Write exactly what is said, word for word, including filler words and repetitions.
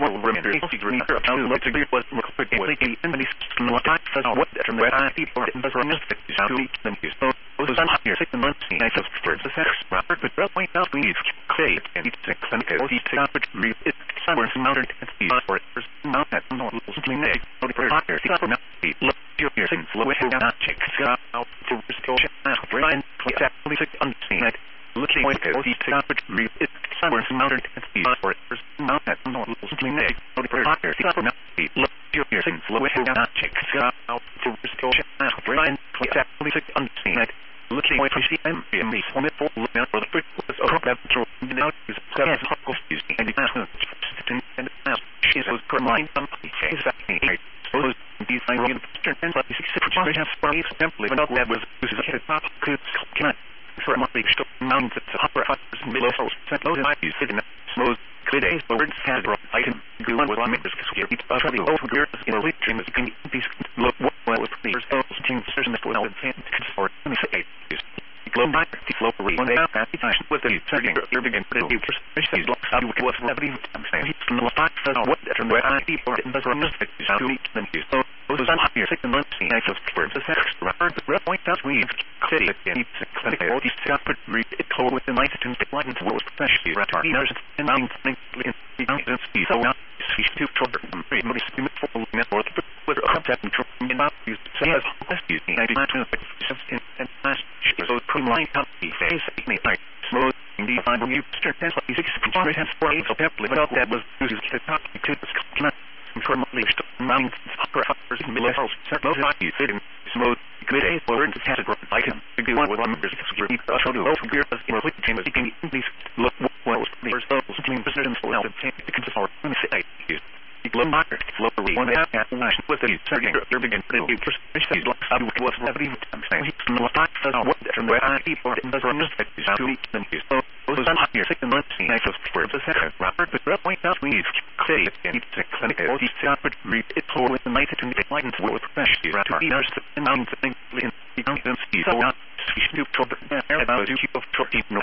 will remember the remainder of how much it was recorded and the small type says what from the I P for in the run of to each them use so those are here six months I just for the sex proper but well point out we say and it's a clinical the top read it somewhere mounted and see for it not that no clean egg no for higher for not be look your things low not check out to restore Brian exactly six unseen it looking like the top read it somewhere mounted and see for it not that no clean egg no for higher for not be look your things low not check out to restore Brian exactly six unseen it looking like the M B M from it for the first was a problem to now is seven copies and the national and she was providing some exactly so these I read and like six percent have sprays simply but that was this is a top could cannot for a month to mount the upper factors below set load I use it in smooth good days but words had I can go on with one minute here it's about the old years in a week in these look what was the first team decision that without intent for let me say Glow back the flow one day at the time with the turning earlier begin to do first he's lost out with what's happening I'm saying he's from the fact that what from where I people in the run of it is to eat them so those are here six months I just for the sex record the red point that we city and it's clinical these separate read it called with the night to the light into what especially retarders and mounting in the mountains so now speech to children very much for network with a concept and in about these says excuse me I did not know in and so line company face me like smooth the five you start ten like six hundred has four eight so without that was uses the top to the informally mounting upper uppers in the levels circle you fit in smooth good eight word has it I can do one with one members repeat the show to over here as in a team as in these look what was the first those team positions for help to control let me say use Glow marker, flow one half at last with the turning earlier begin to do first he's like how it was every time saying he's from the fact that what from where I people in the run of it is to eat them use so those are here six months I just for the second Robert but red point out we say it and it's a clinical these separate read it for with the night to the light and with professionally to be nurse and mountain in the mountains so not speech to children about you of short